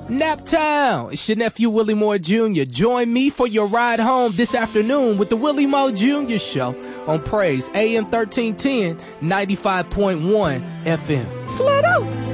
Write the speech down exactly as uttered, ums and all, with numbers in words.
Naptown, it's your nephew Willie Moore Junior Join me for your ride home this afternoon with the Willie Moore Junior Show on Praise A M thirteen ten, ninety-five point one F M. Flat out.